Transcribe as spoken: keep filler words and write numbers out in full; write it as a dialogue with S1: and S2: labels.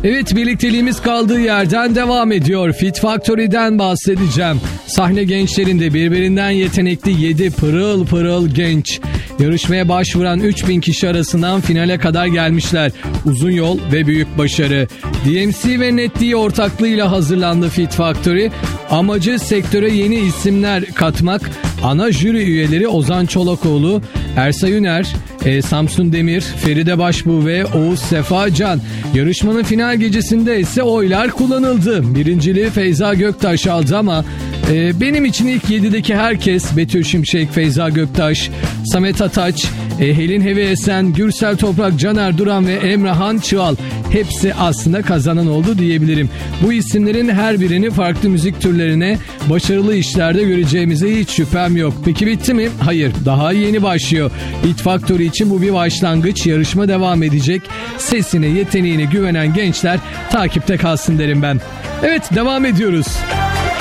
S1: Evet, birlikteliğimiz kaldığı yerden devam ediyor. Fit Factory'den bahsedeceğim. Sahne gençlerinde birbirinden yetenekli yedi pırıl pırıl genç. Yarışmaya başvuran üç bin kişi arasından finale kadar gelmişler. Uzun yol ve büyük başarı. D M C ve Netdi ortaklığıyla hazırlandı Fit Factory. Amacı sektöre yeni isimler katmak. Ana jüri üyeleri Ozan Çolakoğlu, Ersay Üner, e, Samsun Demir, Feride Başbuğ ve Oğuz Sefa Can. Yarışmanın final gecesinde ise oylar kullanıldı. Birinciliği Feyza Göktaş aldı ama e, benim için ilk yedideki herkes, Betül Şimşek, Feyza Göktaş, Samet Ataç, e, Helin Hevi Esen, Gürsel Toprak, Caner Duran ve Emrahan Çığal, hepsi aslında kazanan oldu diyebilirim. Bu isimlerin her birini farklı müzik türlerine başarılı işlerde göreceğimize hiç şüphem yok. Peki bitti mi? Hayır, daha yeni başlıyor. Fit Factory için bu bir başlangıç. Yarışma devam edecek. Sesine, yeteneğine güvenen gençler takipte kalsın derim ben. Evet, devam ediyoruz.